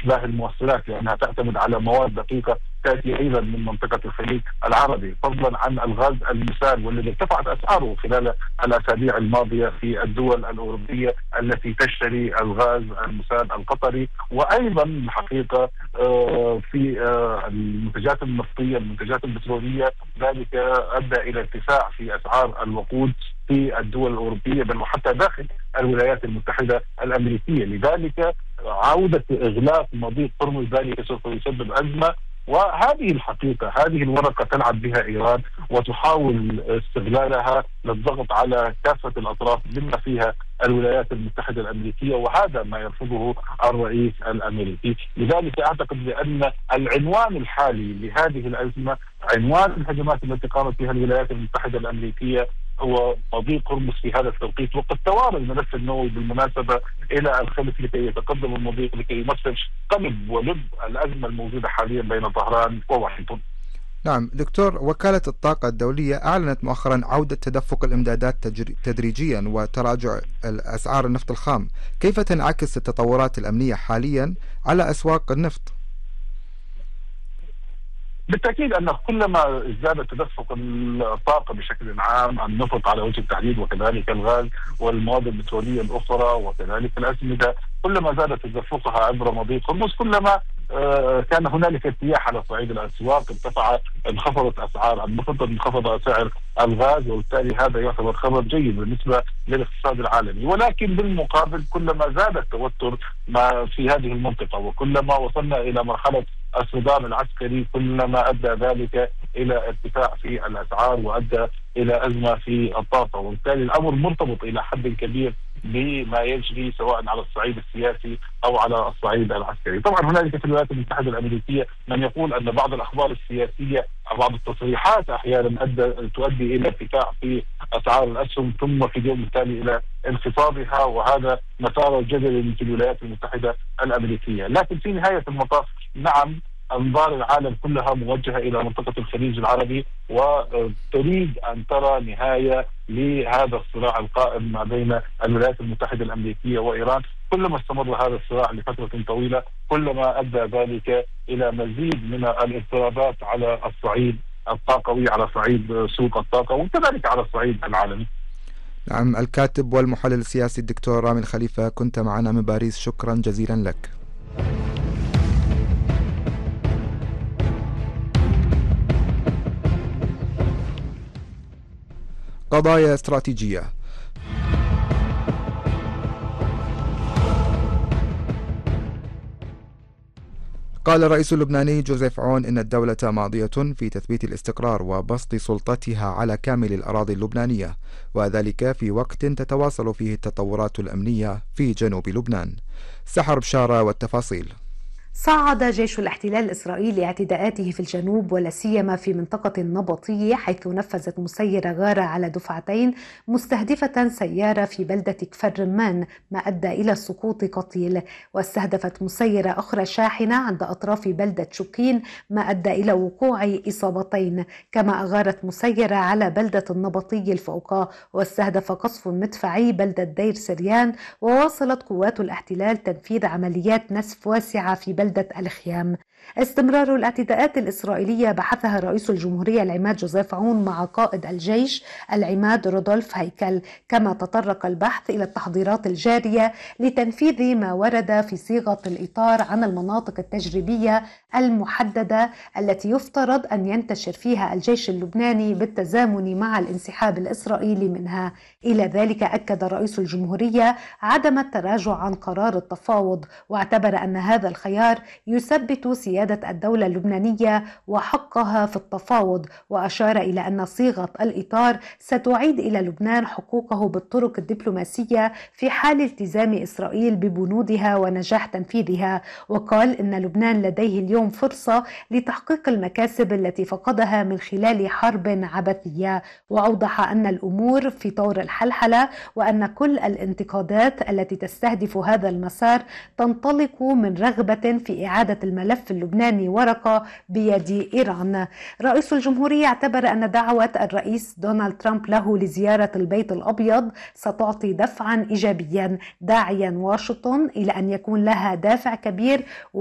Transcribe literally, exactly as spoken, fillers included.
أشباه الموصلات، لأنها تعتمد على مواد دقيقة تأتي أيضا من منطقة الخليج العربي، فضلا عن الغاز المسال والذي ارتفعت أسعاره خلال الأسابيع الماضية في الدول الأوروبية التي تشتري الغاز المسال القطري. وأيضا الحقيقة في المنتجات النفطية، المنتجات البترولية، ذلك أدى إلى ارتفاع في أسعار الوقود في الدول الأوروبية بل وحتى داخل الولايات المتحدة الأمريكية. لذلك عودة إغلاق مضيق هرمز ذلك سوف يسبب أزمة، وهذه الحقيقة هذه الورقة تلعب بها إيران وتحاول استغلالها للضغط على كافة الأطراف بما فيها الولايات المتحدة الأمريكية، وهذا ما يرفضه الرئيس الأمريكي. لذلك أعتقد بأن العنوان الحالي لهذه الأزمة، عنوان الهجمات التي قامت بها الولايات المتحدة الأمريكية، هو مضيق هرمز في هذا التوقيت. وقد توارى الملف النووي بالمناسبة إلى الخلف لكي يتقدم المضيق لكي يمثل قلب ولب الأزمة الموجودة حاليا بين طهران وواشنطن. نعم دكتور، وكالة الطاقة الدولية أعلنت مؤخرا عودة تدفق الإمدادات تدريجيا وتراجع أسعار النفط الخام. كيف تنعكس التطورات الأمنية حاليا على أسواق النفط؟ بالتأكيد أن كلما ازداد تدفق الطاقة بشكل عام، النفط على وجه التحديد وكذلك الغاز والمواد البترولية الأخرى وكذلك الأسمدة، كلما زاد تدفقها عبر مضيق هرمز كلما كان هنالك ارتياح على صعيد الأسواق، ارتفع انخفضت أسعار النفط، انخفض سعر الغاز، وبالتالي هذا يعتبر خبر جيد بالنسبة للاقتصاد العالمي. ولكن بالمقابل كلما زاد التوتر ما في هذه المنطقة وكلما وصلنا إلى مرحلة الصدام العسكري كلما أدى ذلك إلى ارتفاع في الأسعار وأدى إلى أزمة في الطاقة، وبالتالي الأمر مرتبط إلى حد كبير بما يجري سواء على الصعيد السياسي أو على الصعيد العسكري. طبعا هنالك في الولايات المتحدة الأمريكية من يقول أن بعض الأخبار السياسية أو بعض التصريحات أحيانا أدى تؤدي إلى ارتفاع في أسعار الأسهم ثم في اليوم التالي إلى انخفاضها، وهذا مسار جدلي في الولايات المتحدة الأمريكية. لكن في نهاية المطاف نعم، أنظار العالم كلها موجهة إلى منطقة الخليج العربي وتريد أن ترى نهاية لهذا الصراع القائم ما بين الولايات المتحدة الأمريكية وإيران. كلما استمر هذا الصراع لفترة طويلة كلما أدى ذلك إلى مزيد من الاضطرابات على الصعيد الطاقوي، على صعيد سوق الطاقة وكذلك على الصعيد العالمي. نعم، الكاتب والمحلل السياسي الدكتور رامي الخليفة، كنت معنا من باريس، شكرا جزيلا لك. قضايا استراتيجية. قال الرئيس اللبناني جوزيف عون إن الدولة ماضية في تثبيت الاستقرار وبسط سلطتها على كامل الأراضي اللبنانية، وذلك في وقت تتواصل فيه التطورات الأمنية في جنوب لبنان. سحر بشارة والتفاصيل. صعد جيش الاحتلال الإسرائيلي اعتداءاته في الجنوب ولا سيما في منطقة النبطية، حيث نفذت مسيرة غارة على دفعتين مستهدفة سيارة في بلدة كفر رمان، ما أدى إلى سقوط قتيل، واستهدفت مسيرة أخرى شاحنة عند أطراف بلدة شوكين، ما أدى إلى وقوع إصابتين. كما أغارت مسيرة على بلدة النبطية الفوقا، واستهدف قصف مدفعي بلدة دير سريان. وواصلت قوات الاحتلال تنفيذ عمليات نسف واسعة في بلدة بلدة الخيام. استمرار الاعتداءات الإسرائيلية بحثها رئيس الجمهورية العماد جوزيف عون مع قائد الجيش العماد رودولف هيكل، كما تطرق البحث إلى التحضيرات الجارية لتنفيذ ما ورد في صيغة الإطار عن المناطق التجريبية المحددة التي يفترض أن ينتشر فيها الجيش اللبناني بالتزامن مع الانسحاب الإسرائيلي منها. إلى ذلك أكد رئيس الجمهورية عدم التراجع عن قرار التفاوض، واعتبر أن هذا الخيار يثبت سيادة الدولة اللبنانية وحقها في التفاوض، وأشار إلى أن صيغة الإطار ستعيد إلى لبنان حقوقه بالطرق الدبلوماسية في حال التزام إسرائيل ببنودها ونجاح تنفيذها. وقال إن لبنان لديه اليوم فرصة لتحقيق المكاسب التي فقدها من خلال حرب عبثية، وأوضح أن الأمور في طور الحلحلة، وأن كل الانتقادات التي تستهدف هذا المسار تنطلق من رغبة في إعادة الملف اللبناني ورقة بيد إيران. رئيس الجمهورية اعتبر أن دعوة الرئيس دونالد ترامب له لزيارة البيت الأبيض ستعطي دفعا إيجابيا، داعيا واشنطن إلى أن يكون لها دافع كبير